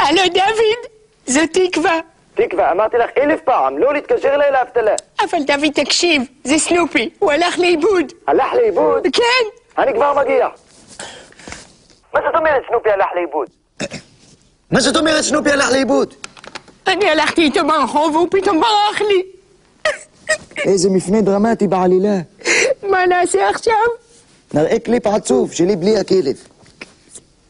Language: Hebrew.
הלו דוד, זו תקווה. תקווה, אמרתי לך 1000 פעם, לא להתקשר אליי לאבטלה. אבל דוד תקשיב, זה סנופי, הוא הלך לאיבוד. הלך לאיבוד? כן. אני כבר מגיע. מה זאת אומרת סנופי הלך לאיבוד? מה זאת אומרת סנופי הלך לאיבוד? אני הלכתי איתו ברחוב והוא פתאום ברח לי. איזה מפנה דרמטי בעלילה. מה נעשה עכשיו? נראה קליפ עצוב שלי בלי הכלב.